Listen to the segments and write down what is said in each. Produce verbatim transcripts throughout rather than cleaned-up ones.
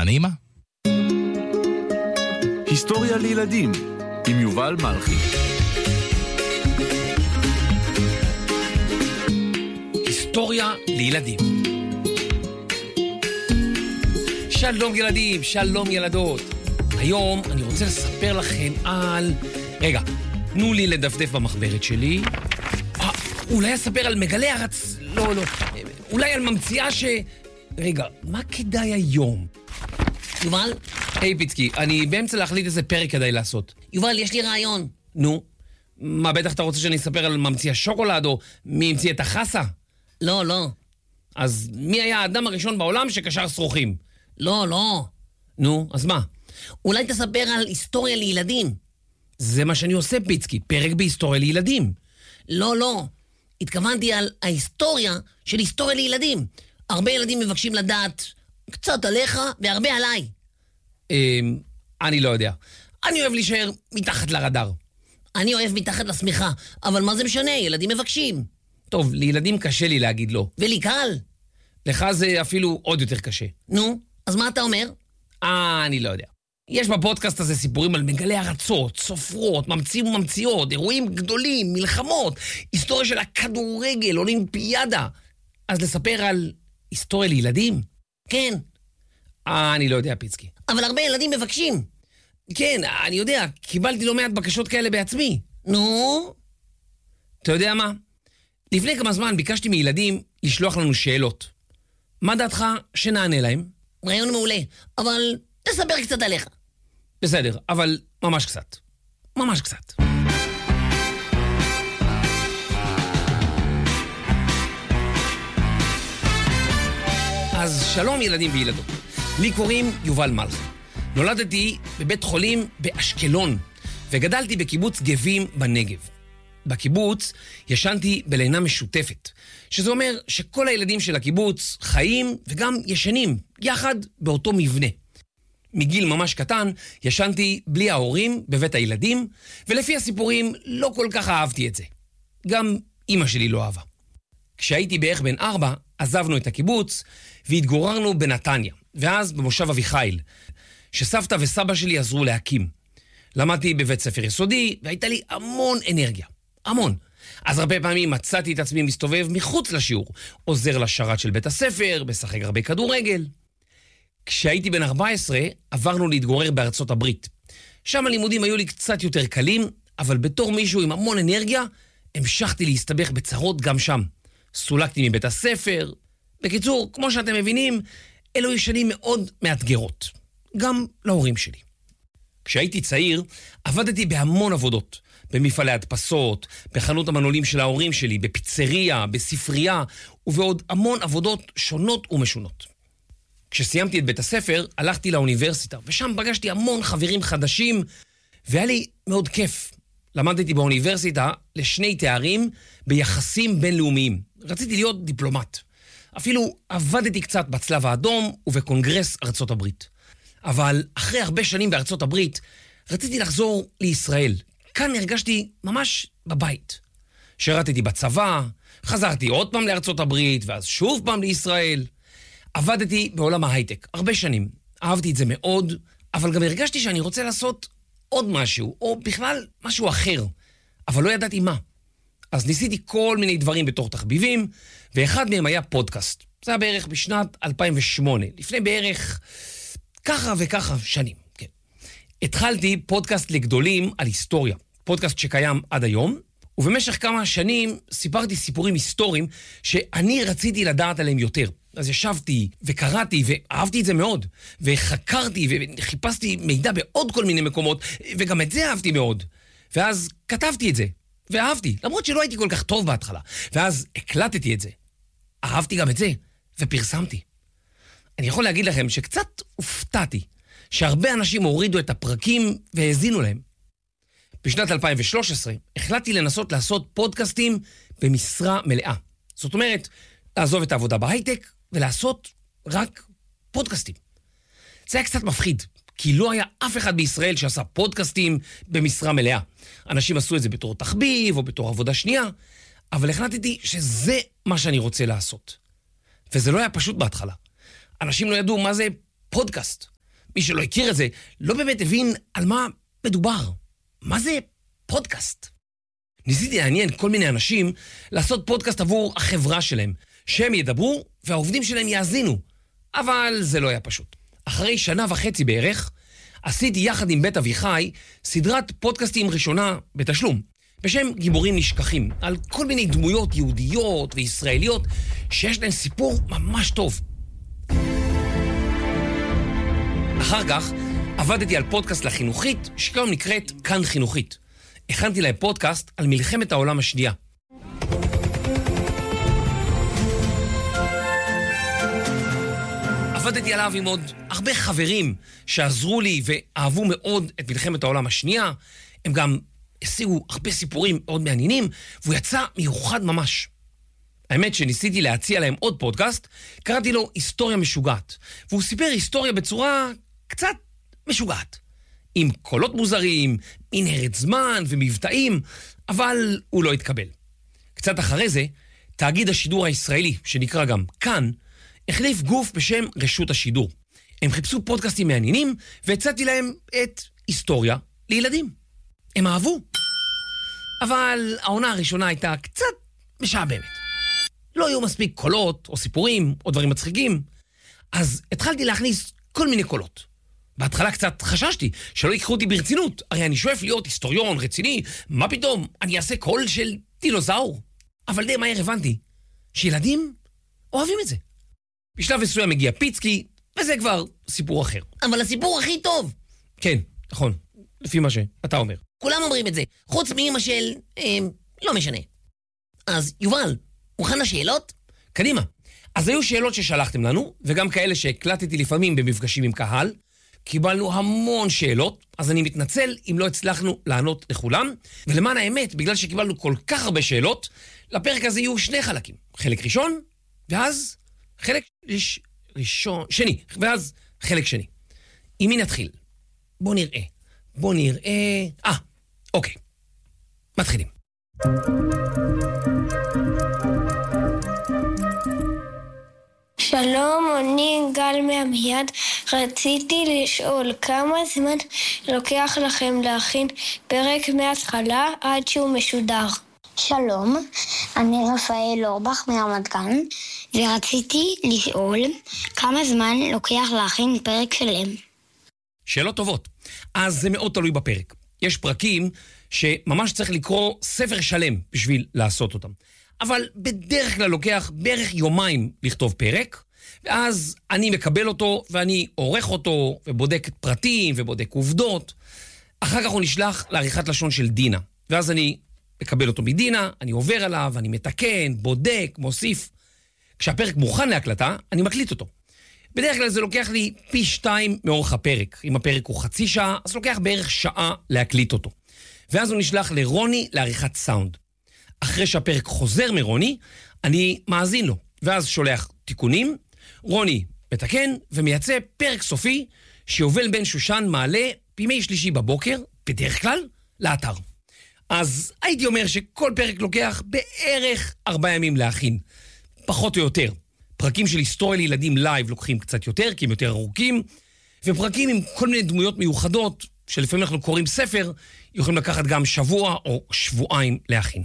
נעימה. היסטוריה לילדים עם יובל מלכי. היסטוריה לילדים. שלום ילדים, שלום ילדות. היום אני רוצה לספר לכם על... רגע, תנו לי לדפדף במחברת שלי. אה, אולי אספר על מגלה ארץ... לא, לא. אולי על ממציאה ש... רגע, מה כדאי היום? יובל? היי פיצקי, אני באמצע להחליט איזה פרק כדאי לעשות. יובל, יש לי רעיון. נו? מה, בטח אתה רוצה שאני אספר על ממציאה שוקולד או מי המציא את החסה? לא, לא. אז מי היה האדם הראשון בעולם שקשר שרוכים? לא, לא. נו, אז מה? אולי תספר על היסטוריה לילדים. זה מה שאני עושה, פיצקי, פרק בהיסטוריה לילדים. לא, לא. התכוונתי על ההיסטוריה של היסטוריה לילדים. הרבה ילדים מבקשים לדעת קצת עליך והרבה עליי. אמ, אני לא יודע. אני אוהב להישאר מתחת לרדאר. אני אוהב מתחת לשמיכה, אבל מה זה משנה? ילדים מבקשים. טוב, לילדים קשה לי להגיד לא. ולי קל. לך זה אפילו עוד יותר קשה. נו, אז מה אתה אומר? אה, אני לא יודע. יש בפודקאסט הזה סיפורים על מגלי ארצות, סופרות, ממציאים וממציאות, אירועים גדולים, מלחמות, היסטוריה של הכדורגל, אולימפיאדה. אז לספר על היסטוריה לילדים? כן. אה, אני לא יודע, פיצקי. אבל הרבה ילדים מבקשים. כן, אני יודע, קיבלתי לא מעט בקשות כאלה בעצמי. נו? אתה יודע מה? לפני כמה זמן ביקשתי מילדים לשלוח לנו שאלות. מה דעתך שנענה להם? רעיון מעולה, אבל תספר קצת עליך. בסדר, אבל ממש קצת. ממש קצת. אז שלום ילדים וילדות. לי קוראים יובל מלכי. נולדתי בבית חולים באשקלון, וגדלתי בקיבוץ גבים בנגב. בקיבוץ ישנתי בלינה משותפת, שזה אומר שכל הילדים של הקיבוץ חיים וגם ישנים יחד באותו מבנה. מגיל ממש קטן ישנתי בלי ההורים בבית הילדים, ולפי הסיפורים לא כל כך אהבתי את זה. גם אמא שלי לא אהבה. כשהייתי בערך בן ארבע, עזבנו את הקיבוץ והתגוררנו בנתניה, ואז במושב אביחיל, שסבתא וסבא שלי עזרו להקים. למדתי בבית ספר יסודי, והייתה לי המון אנרגיה. המון. אז הרבה פעמים מצאתי את עצמי מסתובב מחוץ לשיעור, עוזר לשרת של בית הספר, משחק הרבה כדורגל. כשהייתי בן ארבע עשרה, עברנו להתגורר בארצות הברית. שם הלימודים היו לי קצת יותר קלים, אבל בתור מישהו עם המון אנרגיה, המשכתי להסתבך בצרות גם שם. סולקתי מבית הספר. בקיצור, כמו שאתם מבינים, אלו שנים מאוד מאתגרות. גם להורים שלי. כשהייתי צעיר, עבדתי בהמון עבודות. במפעלי הדפסות, בחנות המנעולים של ההורים שלי, בפיצריה, בספרייה, ובעוד המון עבודות שונות ומשונות. כשסיימתי את בית הספר, הלכתי לאוניברסיטה, ושם פגשתי המון חברים חדשים, והיה לי מאוד כיף. למדתי באוניברסיטה לשני תארים ביחסים בינלאומיים. רציתי להיות דיפלומט. אפילו עבדתי קצת בצלב האדום ובקונגרס ארצות הברית. אבל אחרי הרבה שנים בארצות הברית, רציתי לחזור לישראל. כאן הרגשתי ממש בבית. שירתתי בצבא, חזרתי עוד פעם לארצות הברית, ואז שוב פעם לישראל. עבדתי בעולם ההייטק הרבה שנים. אהבתי את זה מאוד, אבל גם הרגשתי שאני רוצה לעשות עוד משהו, או בכלל משהו אחר. אבל לא ידעתי מה. אז ניסיתי כל מיני דברים בתור תחביבים, ואחד מהם היה פודקאסט. זה היה בערך בשנת אלפיים ושמונה, לפני בערך ככה וככה שנים. כן. התחלתי פודקאסט לגדולים על היסטוריה, פודקאסט שקיים עד היום, ובמשך כמה שנים סיפרתי סיפורים היסטוריים שאני רציתי לדעת עליהם יותר. אז ישבתי וקראתי ואהבתי את זה מאוד, וחקרתי וחיפשתי מידע בעוד כל מיני מקומות, וגם את זה אהבתי מאוד. ואז כתבתי את זה, ואהבתי, למרות שלא הייתי כל כך טוב בהתחלה. ואז הקלטתי את זה. אהבתי גם את זה, ופרסמתי. אני יכול להגיד לכם שקצת הופתעתי, שהרבה אנשים הורידו את הפרקים והזינו להם. בשנת אלפיים ושלוש עשרה החלטתי לנסות לעשות פודקאסטים במשרה מלאה. זאת אומרת, לעזוב את העבודה בהייטק ולעשות רק פודקאסטים. זה היה קצת מפחיד, כי לא היה אף אחד בישראל שעשה פודקאסטים במשרה מלאה. אנשים עשו את זה בתור תחביב או בתור עבודה שנייה, אבל החלטתי שזה מה שאני רוצה לעשות. וזה לא היה פשוט בהתחלה. אנשים לא ידעו מה זה פודקאסט. מי שלא הכיר את זה, לא באמת הבין על מה מדובר. מה זה פודקאסט? ניסיתי לעניין כל מיני אנשים לעשות פודקאסט עבור החברה שלהם, שהם ידברו והעובדים שלהם יאזינו. אבל זה לא היה פשוט. אחרי שנה וחצי בערך, עשיתי יחד עם בית אביחי סדרת פודקאסטים ראשונה בתשלום, בשם גיבורים נשכחים, על כל מיני דמויות יהודיות וישראליות שיש להן סיפור ממש טוב. אחר כך עבדתי על פודקאסט לחינוכית, שכיום נקראת כאן חינוכית. הכנתי להם פודקאסט על מלחמת העולם השנייה. עבדתי עליו עם עוד הרבה חברים שעזרו לי ואהבו מאוד את מלחמת העולם השנייה. הם גם השיגו הרבה סיפורים מאוד מעניינים, והוא יצא מיוחד ממש. האמת שניסיתי להציע להם עוד פודקאסט, קראתי לו היסטוריה משוגעת, והוא סיפר היסטוריה בצורה קצת משוגעת, עם קולות מוזרים, מנהרת זמן ומבטאים, אבל הוא לא התקבל. קצת אחרי זה, תאגיד השידור הישראלי, שנקרא גם כאן, החליף גוף בשם רשות השידור. הם חיפשו פודקאסטים מעניינים, והצעתי להם את היסטוריה לילדים. הם אהבו. אבל העונה הראשונה הייתה קצת משעממת. לא היו מספיק קולות, או סיפורים, או דברים מצחיקים. אז התחלתי להכניס כל מיני קולות. בהתחלה קצת חששתי שלא ייקחו אותי ברצינות. הרי אני שואף להיות היסטוריון רציני. מה פתאום? אני אעשה קול של דינוזאור. אבל די מהר הבנתי שילדים אוהבים את זה. בשלב מסוים מגיע פיצקי, וזה כבר סיפור אחר. אבל הסיפור הכי טוב. כן, נכון. לפי מה שאתה אומר. כולם אומרים את זה, חוץ מאמא של... אה, לא משנה. אז יובל, מוכן לשאלות? קדימה. אז היו שאלות ששלחתם לנו, וגם כאלה שהקלטתי לפעמים במפגשים עם קהל. קיבלנו המון שאלות, אז אני מתנצל אם לא הצלחנו לענות לכולם. ולמען האמת, בגלל שקיבלנו כל כך הרבה שאלות, לפרק הזה יהיו שני חלקים. חלק ראשון, ואז חלק ש... ראשון, שני, ואז חלק שני. עם מי נתחיל? בוא נראה. בוא נראה... אה, אוקיי. מתחילים. שלום, אני גל מעמיעד. רציתי לשאול כמה זמן לוקח לכם להכין פרק מההתחלה עד שהוא משודר? שלום, אני רפאל אורבך מרמת גן, ורציתי לשאול כמה זמן לוקח להכין פרק שלם. שאלות טובות. אז זה מאוד תלוי בפרק. יש פרקים שממש צריך לקרוא ספר שלם בשביל לעשות אותם. אבל בדרך כלל לוקח בערך יומיים לכתוב פרק, ואז אני מקבל אותו ואני עורך אותו ובודק את פרטים ובודק עובדות. אחר כך הוא נשלח לעריכת לשון של דינה, ואז אני מקבל אותו מדינה, אני עובר עליו, אני מתקן, בודק, מוסיף. כשהפרק מוכן להקלטה, אני מקליט אותו. בדרך כלל זה לוקח לי פי שתיים מאורך הפרק. אם הפרק הוא חצי שעה, אז לוקח בערך שעה להקליט אותו. ואז הוא נשלח לרוני לעריכת סאונד. אחרי שהפרק חוזר מרוני, אני מאזין לו, ואז שולח תיקונים. רוני מתקן ומייצא פרק סופי שיובל בן שושן מעלה בימי שלישי בבוקר, בדרך כלל, לאתר. אז הייתי אומר שכל פרק לוקח בערך ארבעה ימים להכין, פחות או יותר. פרקים של היסטוריה לילדים לייב לוקחים קצת יותר, כי הם יותר ארוכים, ופרקים עם כל מיני דמויות מיוחדות, שלפעמים אנחנו קוראים ספר, יכולים לקחת גם שבוע או שבועיים להכין.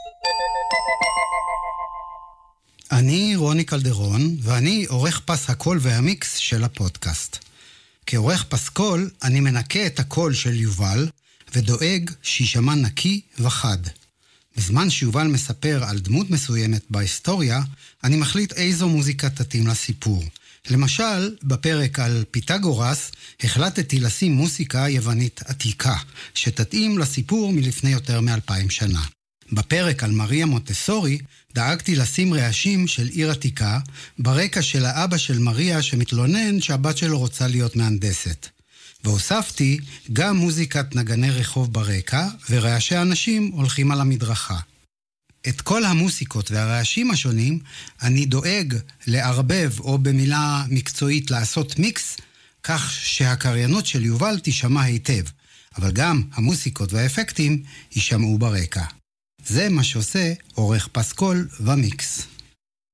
אני רוני קלדרון, ואני עורך פס הקול והמיקס של הפודקאסט. כעורך פסקול, אני מנקה את הקול של יובל, ודואג שישמע נקי וחד. בזמן שיובל מספר על דמות מסוימת בהיסטוריה, אני מחליט איזו מוזיקה תתאים לסיפור. למשל, בפרק על פיתגורס, החלטתי לשים מוסיקה יוונית עתיקה, שתתאים לסיפור מלפני יותר מאלפיים שנה. בפרק על מריה מונטסורי, דאגתי לשים רעשים של עיר עתיקה, ברקע של האבא של מריה שמתלונן שהבת שלו רוצה להיות מהנדסת. והוספתי גם מוזיקת נגני רחוב ברקע, ורעשי אנשים הולכים על המדרכה. את כל המוסיקות והרעשים השונים אני דואג לערבב או במילה מקצועית לעשות מיקס, כך שהקריינות של יובל תשמע היטב, אבל גם המוסיקות והאפקטים יישמעו ברקע. זה מה שעושה עורך פסקול ומיקס.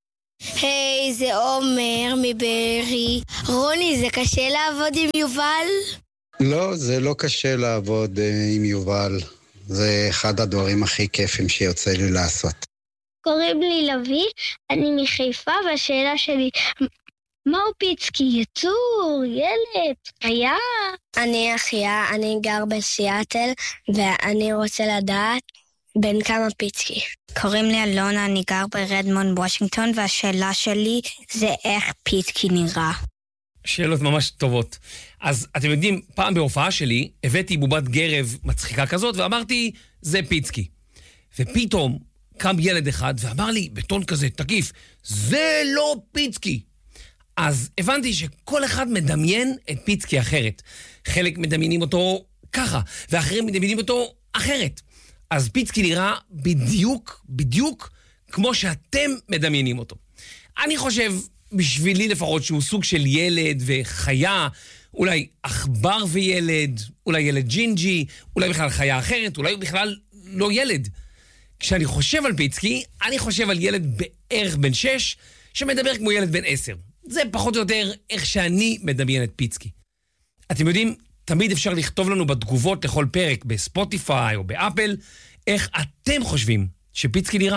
היי, זה עומר מבארי. רוני, זה קשה לעבוד עם יובל? לא, זה לא קשה לעבוד uh, עם יובל. זה אחד הדברים הכי כיפים שיוצא לי לעשות. קוראים לי לוי, אני מחיפה, והשאלה שלי, מהו פיצקי? יצור, ילד, חיה? אני אחיה, אני גר בסיאטל, ואני רוצה לדעת בין כמה פיצקי. קוראים לי אלונה, אני גר ברדמונד, וושינגטון, והשאלה שלי זה איך פיצקי נראה. שאלות ממש טובות. אז אתם יודעים, פעם בהופעה שלי, הבאתי בובת גרב מצחיקה כזאת, ואמרתי, זה פיצקי. ופתאום קם ילד אחד, ואמר לי, בטון כזה תקיף, זה לא פיצקי. אז הבנתי שכל אחד מדמיין את פיצקי אחרת. חלק מדמיינים אותו ככה, ואחרים מדמיינים אותו אחרת. אז פיצקי נראה בדיוק, בדיוק, כמו שאתם מדמיינים אותו. אני חושב, בשבילי לפחות, שהוא סוג של ילד וחיה, אולי עכבר וילד, אולי ילד ג'ינג'י, אולי בכלל חיה אחרת, אולי בכלל לא ילד. כשאני חושב על פיצקי, אני חושב על ילד בערך בן שש, שמדבר כמו ילד בן עשר. זה פחות או יותר איך שאני מדמיין את פיצקי. אתם יודעים, תמיד אפשר לכתוב לנו בתגובות לכל פרק בספוטיפיי או באפל, איך אתם חושבים שפיצקי נראה.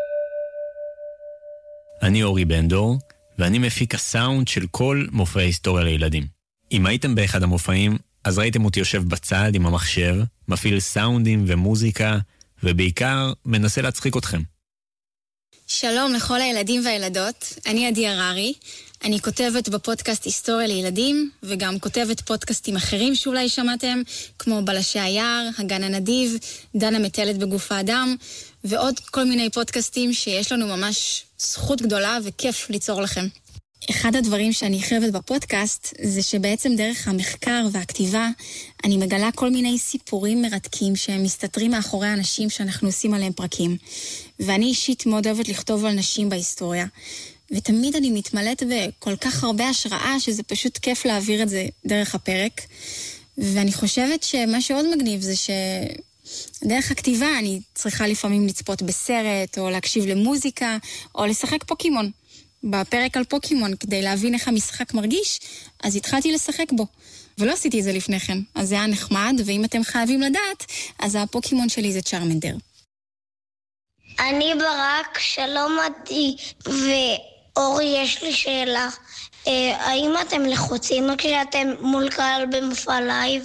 אני אורי בנדור, ואני מפיק הסאונד של כל מופעי היסטוריה לילדים. אם הייתם באחד המופעים, אז ראיתם אותי יושב בצד עם המחשב, מפעיל סאונדים ומוזיקה, ובעיקר מנסה להצחיק אתכם. שלום לכל הילדים והילדות, אני עדי הררי, אני כותבת בפודקאסט היסטוריה לילדים, וגם כותבת פודקאסטים אחרים שאולי שמעתם, כמו בלשי היער, הגן הנדיב, דנה מטלת בגוף האדם, ועוד כל מיני פודקאסטים שיש לנו ממש זכות גדולה וכיף ליצור לכם. אחד הדברים שאני חייבת בפודקאסט זה שבעצם דרך המחקר והכתיבה אני מגלה כל מיני סיפורים מרתקים שהם מסתתרים מאחורי האנשים שאנחנו עושים עליהם פרקים. ואני אישית מאוד אוהבת לכתוב על נשים בהיסטוריה. ותמיד אני מתמלאת בכל כך הרבה השראה שזה פשוט כיף להעביר את זה דרך הפרק. ואני חושבת שמה שעוד מגניב זה שדרך הכתיבה אני צריכה לפעמים לצפות בסרט או להקשיב למוזיקה או לשחק פוקימון. בפרק על פוקימון, כדי להבין איך המשחק מרגיש, אז התחלתי לשחק בו. ולא עשיתי את זה לפני כן. אז זה היה נחמד, ואם אתם חייבים לדעת, אז הפוקימון שלי זה צ'רמנדר. אני ברק, שלום עדי, ואורי, יש לי שאלה. אה, האם אתם לחוצים כשאתם מול קהל במופע לייב?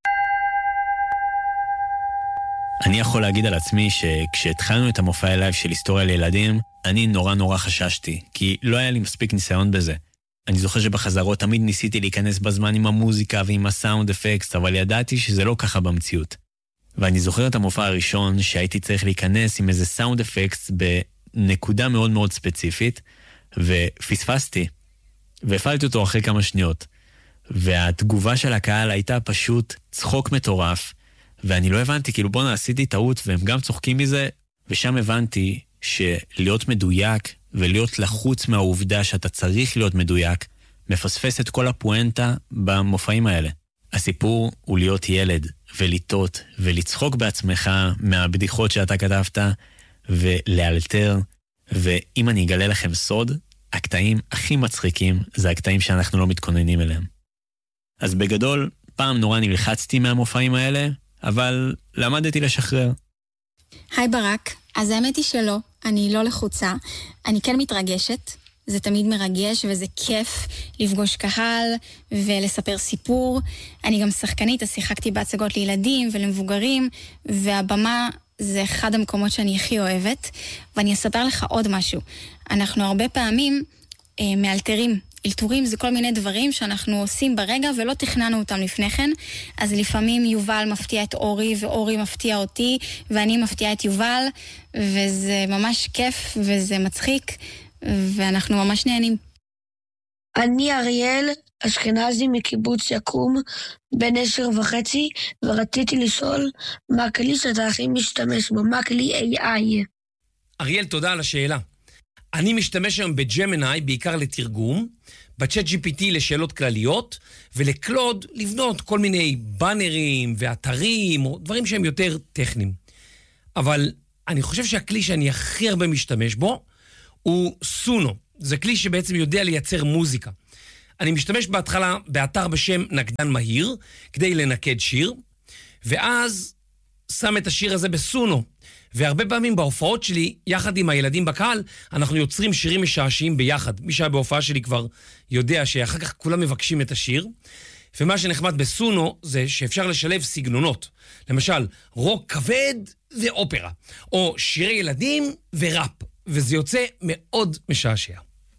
אני יכול להגיד על עצמי שכשהתחלנו את המופע לייב של היסטוריה לילדים, אני נורא נורא חששתי, כי לא היה לי מספיק ניסיון בזה. אני זוכר שבחזרות תמיד ניסיתי להיכנס בזמן עם המוזיקה ועם הסאונד אפקט, אבל ידעתי שזה לא ככה במציאות. ואני זוכר את המופע הראשון שהייתי צריך להיכנס עם איזה סאונד אפקט בנקודה מאוד מאוד ספציפית, ופספסתי, והפעלתי אותו אחרי כמה שניות. והתגובה של הקהל הייתה פשוט צחוק מטורף, ואני לא הבנתי, כאילו בוא נעשיתי טעות, והם גם צוחקים מזה, ושם הבנתי שלהיות מדויק ולהיות לחוץ מהעובדה שאתה צריך להיות מדויק, מפספס את כל הפואנטה במופעים האלה. הסיפור הוא להיות ילד ולטעות ולצחוק בעצמך מהבדיחות שאתה כתבת ולאלתר, ואם אני אגלה לכם סוד, הקטעים הכי מצחיקים זה הקטעים שאנחנו לא מתכוננים אליהם. אז בגדול, פעם נורא נלחצתי מהמופעים האלה, אבל למדתי לשחרר. היי ברק, אז האמת היא שלא, אני לא לחוצה, אני כן מתרגשת, זה תמיד מרגש וזה כיף לפגוש קהל ולספר סיפור. אני גם שחקנית, אז שיחקתי בהצגות לילדים ולמבוגרים, והבמה זה אחד המקומות שאני הכי אוהבת, ואני אספר לך עוד משהו. אנחנו הרבה פעמים אה, מאלתרים, אלתורים זה כל מיני דברים שאנחנו עושים ברגע ולא תכננו אותם לפני כן, אז לפעמים יובל מפתיע את אורי ואורי מפתיע אותי ואני מפתיעה את יובל, וזה ממש כיף וזה מצחיק ואנחנו ממש נהנים. אני אריאל, אשכנזי מקיבוץ יקום, בן עשר וחצי, ורציתי לשאול מה כלי שאתה הכי משתמש בו, מה כלי איי איי? אריאל, תודה על השאלה. אני משתמש היום בג'מיני בעיקר לתרגום, בצ'אט ג'י פי טי לשאלות כלליות, ולקלוד לבנות כל מיני בנרים ואתרים, או דברים שהם יותר טכניים. אבל אני חושב שהכלי שאני הכי הרבה משתמש בו, הוא סונו. זה כלי שבעצם יודע לייצר מוזיקה. אני משתמש בהתחלה באתר בשם נקדן מהיר, כדי לנקד שיר, ואז שם את השיר הזה בסונו. והרבה פעמים בהופעות שלי, יחד עם הילדים בקהל, אנחנו יוצרים שירים משעשעים ביחד. מי שהיה בהופעה שלי כבר יודע שאחר כך כולם מבקשים את השיר. ומה שנחמד בסונו זה שאפשר לשלב סגנונות. למשל, רוק כבד ואופרה, או שירי ילדים וראפ, וזה יוצא מאוד משעשע.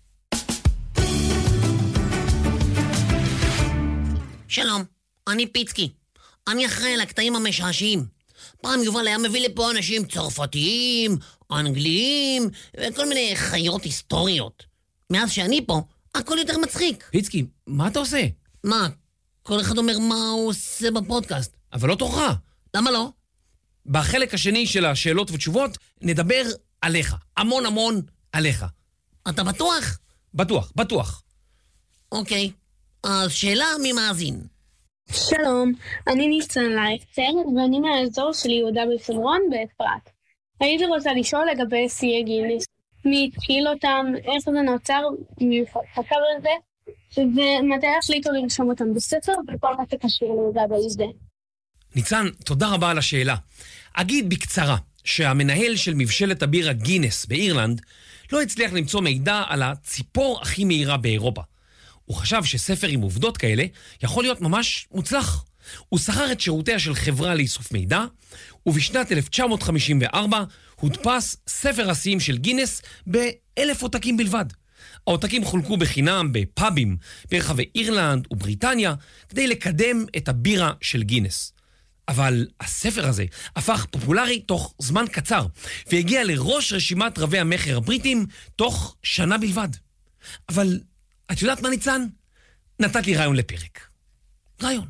שלום, אני פיצקי. אני אחראי על הקטעים המשעשעים. פעם יובל היה מביא לפה אנשים צרפתיים, אנגליים, וכל מיני חיות היסטוריות. מאז שאני פה, הכל יותר מצחיק. פיצקי, מה אתה עושה? מה? כל אחד אומר מה הוא עושה בפודקאסט. אבל לא תורך. למה לא? בחלק השני של השאלות ותשובות נדבר עליך. המון המון עליך. אתה בטוח? בטוח, בטוח. אוקיי, אז שאלה ממאזין. שלום, אני ניצן לייכטר, ואני מהאזור של יהודה ושומרון באפרת. הייתי רוצה לשאול לגבי שיאי גינס. מי התחיל אותם, איך זה נוצר, מי חקר על זה, ומתי החליטו לרשום אותם בספר, וכל מה שקשור ליהודה בזה. ניצן, תודה רבה על השאלה. אגיד בקצרה שהמנהל של מבשלת הבירה גינס באירלנד לא הצליח למצוא מידע על הציפור הכי מהירה באירופה. הוא חשב שספר עם עובדות כאלה יכול להיות ממש מוצלח. הוא שכר את שירותיה של חברה לאיסוף מידע, ובשנת אלף תשע מאות חמישים וארבע הודפס ספר השיאים של גינס באלף עותקים בלבד. העותקים חולקו בחינם בפאבים ברחבי אירלנד ובריטניה כדי לקדם את הבירה של גינס. אבל הספר הזה הפך פופולרי תוך זמן קצר, והגיע לראש רשימת רבי המחר הבריטים תוך שנה בלבד. אבל את יודעת מה ניצן? נתת לי רעיון לפרק. רעיון.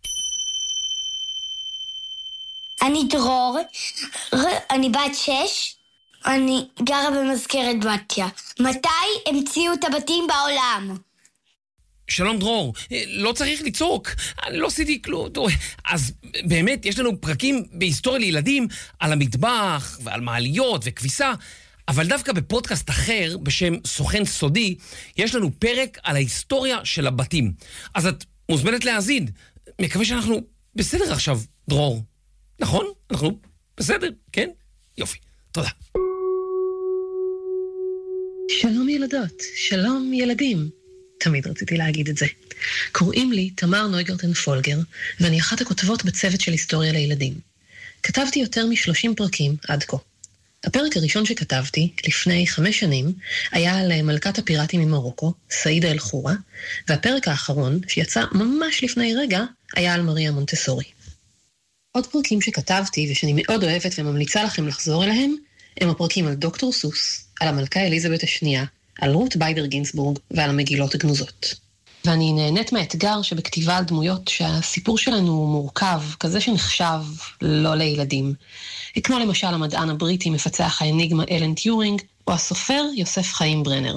אני דרור, אני בת שש, אני גרה במזכרת בתיה. מתי המציאו את הבתים בעולם? שלום דרור, לא צריך לצעוק, אני לא עשיתי כלום. אז באמת יש לנו פרקים בהיסטוריה לילדים על המטבח ועל מעליות וכביסה, אבל דווקא בפודקאסט אחר בשם סוכן סודי, יש לנו פרק על ההיסטוריה של הבתים. אז את מוזמנת להאזין. מקווה שאנחנו בסדר עכשיו, דרור. נכון? אנחנו בסדר, כן? יופי, תודה. שלום ילדות, שלום ילדים. תמיד רציתי להגיד את זה. קוראים לי תמר נויגרטן פולגר, ואני אחת הכותבות בצוות של היסטוריה לילדים. כתבתי יותר משלושים פרקים עד כה. הפרק הראשון שכתבתי, לפני חמש שנים, היה על מלכת הפיראטים ממרוקו, סעידה אל-חורה, והפרק האחרון, שיצא ממש לפני רגע, היה על מריה מונטסורי. עוד פרקים שכתבתי ושאני מאוד אוהבת וממליצה לכם לחזור אליהם, הם הפרקים על דוקטור סוס, על המלכה אליזבת השנייה, על רות ביידר גינסבורג ועל המגילות הגנוזות. ואני נהנית מהאתגר שבכתיבה על דמויות שהסיפור שלנו הוא מורכב, כזה שנחשב לא לילדים. כמו למשל המדען הבריטי מפצח האניגמה אלן טיורינג, או הסופר יוסף חיים ברנר.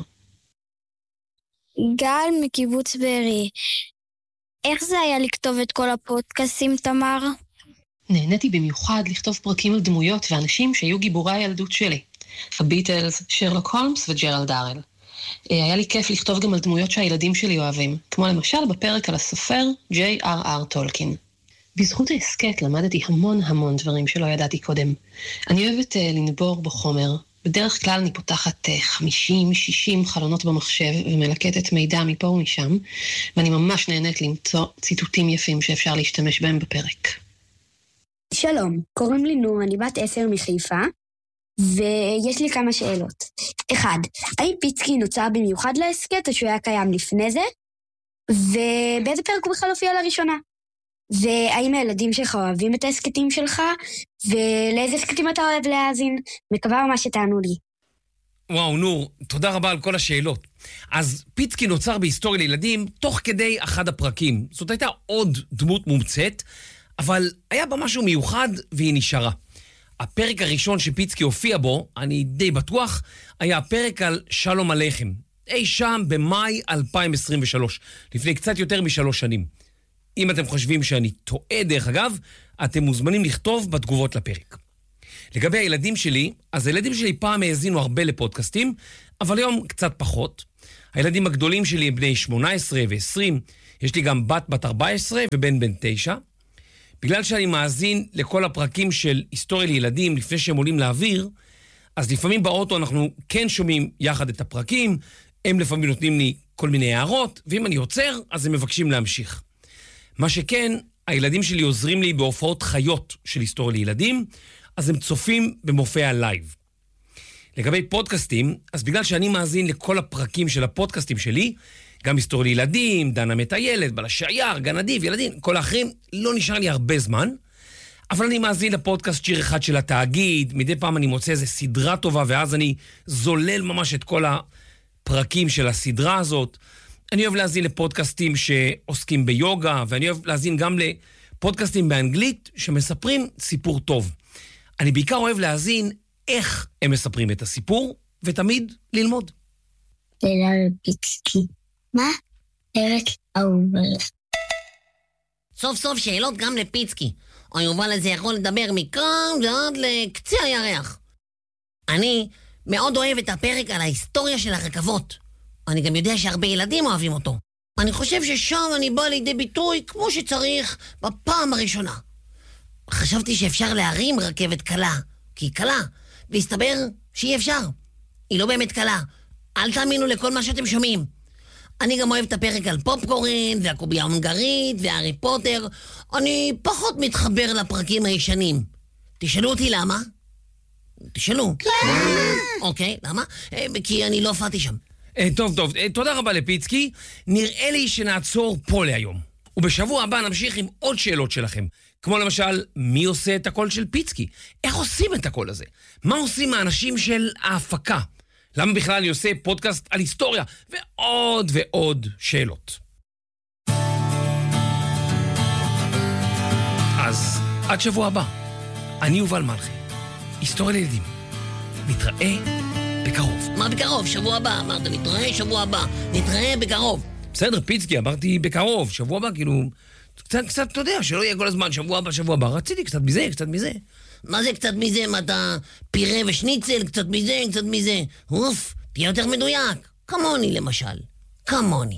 גל מקיבוץ בארי, איך זה היה לכתוב את כל הפודקאסטים, תמר? נהניתי במיוחד לכתוב פרקים על דמויות ואנשים שהיו גיבורי הילדות שלי. הביטלס, שרלוק הולמס וג'רלד דארל. היה לי כיף לכתוב גם על דמויות שהילדים שלי אוהבים, כמו למשל בפרק על הסופר ג'יי אר אר טולקין. בזכות העסקת למדתי המון המון דברים שלא ידעתי קודם. אני אוהבת uh, לנבור בחומר. בדרך כלל אני פותחת uh, חמישים שישים חלונות במחשב ומלקטת מידע מפה ומשם, ואני ממש נהנית למצוא ציטוטים יפים שאפשר להשתמש בהם בפרק. שלום, קוראים לי נור, אני בת עשר מחיפה, ויש לי כמה שאלות. אחד, האם פיצקי נוצר במיוחד לעסקת, או שהוא היה קיים לפני זה? ובאיזה פרק הוא בכלל הופיע לראשונה? והאם הילדים שלך אוהבים את העסקתים שלך? ולאיזה עסקתים אתה אוהב להאזין? מקווה ממש שתענו לי. וואו, נור, תודה רבה על כל השאלות. אז פיצקי נוצר בהיסטוריה לילדים תוך כדי אחד הפרקים. זאת הייתה עוד דמות מומצאת, אבל היה בה משהו מיוחד והיא נשארה. הפרק הראשון שפיצקי הופיע בו, אני די בטוח, היה הפרק על שלום עליכם. אי שם במאי אלפיים עשרים ושלוש, לפני קצת יותר משלוש שנים. אם אתם חושבים שאני טועה דרך אגב, אתם מוזמנים לכתוב בתגובות לפרק. לגבי הילדים שלי, אז הילדים שלי פעם האזינו הרבה לפודקאסטים, אבל היום קצת פחות. הילדים הגדולים שלי הם בני שמונה עשרה ועשרים, יש לי גם בת בת ארבע עשרה ובן בן תשע. בגלל שאני מאזין לכל הפרקים של היסטוריה לילדים לפני שהם עולים לאוויר, אז לפעמים באוטו אנחנו כן שומעים יחד את הפרקים, הם לפעמים נותנים לי כל מיני הערות, ואם אני עוצר, אז הם מבקשים להמשיך. מה שכן, הילדים שלי עוזרים לי בהופעות חיות של היסטוריה לילדים, אז הם צופים במופעי הלייב. לגבי פודקאסטים, אז בגלל שאני מאזין לכל הפרקים של הפודקאסטים שלי, גם היסטוריה לילדים, דנה מטיילת, בלשי היער, גן אדיב, ילדים, כל האחרים, לא נשאר לי הרבה זמן, אבל אני מאזין לפודקאסט שיר אחד של התאגיד, מדי פעם אני מוצא איזו סדרה טובה, ואז אני זולל ממש את כל הפרקים של הסדרה הזאת. אני אוהב להאזין לפודקאסטים שעוסקים ביוגה, ואני אוהב להאזין גם לפודקאסטים באנגלית שמספרים סיפור טוב. אני בעיקר אוהב להאזין איך הם מספרים את הסיפור, ותמיד ללמוד. שאלה לפיצקי. מה? פרק אהוב עליך. סוף סוף שאלות גם לפיצקי. היובל הזה יכול לדבר מכאן ועד לקצה הירח. אני מאוד אוהב את הפרק על ההיסטוריה של הרכבות. אני גם יודע שהרבה ילדים אוהבים אותו. אני חושב ששם אני בא לידי ביטוי כמו שצריך בפעם הראשונה. חשבתי שאפשר להרים רכבת קלה, כי היא קלה, והסתבר שאי אפשר. היא לא באמת קלה. אל תאמינו לכל מה שאתם שומעים. אני גם אוהב את הפרק על פופקורן, והקובייה ההונגרית, והארי פוטר. אני פחות מתחבר לפרקים הישנים. תשאלו אותי למה? תשאלו. אוקיי, למה? כי אני לא הופעתי שם. טוב, טוב, תודה רבה לפיצקי. נראה לי שנעצור פה להיום. ובשבוע הבא נמשיך עם עוד שאלות שלכם. כמו למשל, מי עושה את הקול של פיצקי? איך עושים את הקול הזה? מה עושים האנשים של ההפקה? למה בכלל אני עושה פודקאסט על היסטוריה? ועוד ועוד שאלות. אז עד שבוע הבא, אני יובל מלכי, היסטוריה לילדים. נתראה בקרוב. מה בקרוב? שבוע הבא. אמרת, נתראה שבוע הבא. נתראה בקרוב. בסדר, פיצקי, אמרתי בקרוב. שבוע הבא, כאילו, קצת, קצת, אתה יודע, שלא יהיה כל הזמן, שבוע הבא, שבוע הבא. רציתי קצת מזה, קצת מזה. מה זה קצת מזה? מה אתה פירה ושניצל? קצת מזה, קצת מזה. אוף, תהיה יותר מדויק. כמוני למשל. כמוני.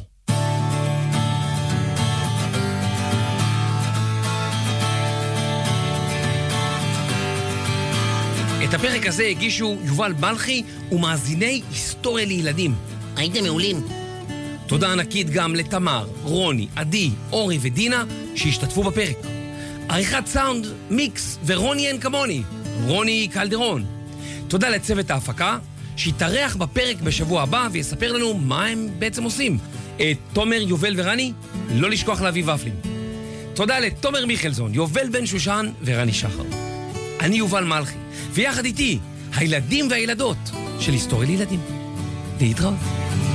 את הפרק הזה הגישו יובל מלכי ומאזיני היסטוריה לילדים. הייתם מעולים. תודה ענקית גם לתמר, רוני, עדי, אורי ודינה שהשתתפו בפרק. עריכת סאונד, מיקס ורוני אין כמוני, רוני קלדרון. תודה לצוות ההפקה שיתארח בפרק בשבוע הבא ויספר לנו מה הם בעצם עושים. את תומר, יובל ורני, לא לשכוח להביא ופלים. תודה לתומר מיכלזון, יובל בן שושן ורני שחר. אני יובל מלכי, ויחד איתי, הילדים והילדות של היסטוריה לילדים. להתראות.